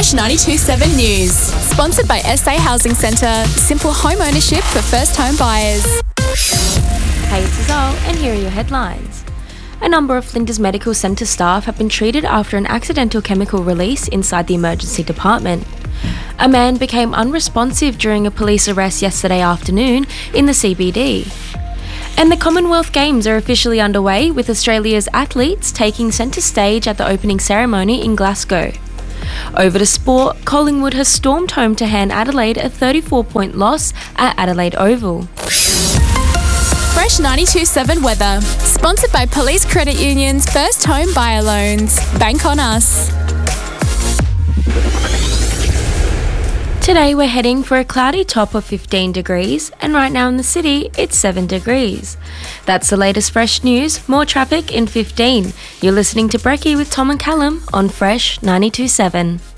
Fresh 92.7 News. Sponsored by SA Housing Centre. Simple home ownership for first home buyers. Hey, it's Azal, and here are your headlines. A number of Flinders Medical Centre staff have been treated after an accidental chemical release inside the emergency department. A man became unresponsive during a police arrest yesterday afternoon in the CBD. And the Commonwealth Games are officially underway, with Australia's athletes taking centre stage at the opening ceremony in Glasgow. Over to sport, Collingwood has stormed home to hand Adelaide a 34-point loss at Adelaide Oval. Fresh 92.7 weather. Sponsored by Police Credit Union's first home buyer loans. Bank on us. Today we're heading for a cloudy top of 15 degrees, and right now in the city it's 7 degrees. That's the latest Fresh news. More traffic in 15. You're listening to Brekkie with Tom and Callum on Fresh 92.7.